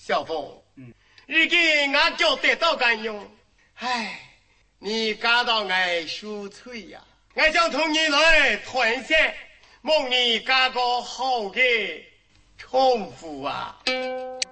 小凤，如今俺就得到干用，唉，你感到俺羞愧呀，俺想同你来团圆，望你干个好的丈夫啊。